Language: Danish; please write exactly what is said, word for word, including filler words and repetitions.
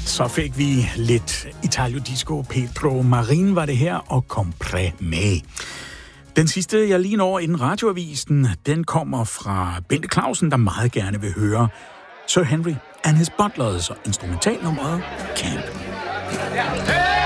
Så fik vi lidt Italio Disco. Pedro Marin var det her, og Compre Me. Den sidste, jeg lige når inden radioavisen, den kommer fra Bente Clausen, der meget gerne vil høre Sir Henry and his Butlers og instrumentalnummeret Camp. Hey!